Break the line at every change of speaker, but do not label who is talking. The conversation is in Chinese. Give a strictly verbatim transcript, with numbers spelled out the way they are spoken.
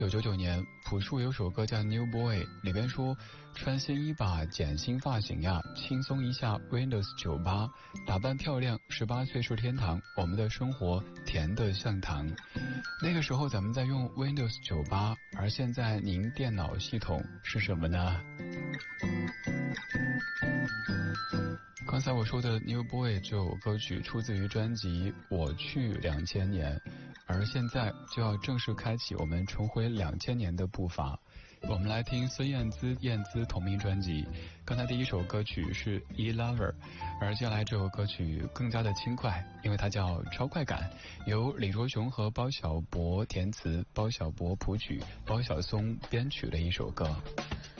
九九九年，朴树有首歌叫《New Boy》，里边说穿新衣吧，剪新发型呀，轻松一下 Windows 九八，打扮漂亮，十八岁是天堂，我们的生活甜得像糖。那个时候咱们在用 Windows 九八，而现在您电脑系统是什么呢？刚才我说的 New Boy 这首歌曲出自于专辑《我去两千年》，而现在就要正式开启我们重回两千年的步伐。我们来听孙燕姿燕姿同名专辑，刚才第一首歌曲是《E Lover》，而接下来这首歌曲更加的轻快，因为它叫超快感，由李卓雄和包小柏填词，包小柏谱曲，包小松编曲的一首歌。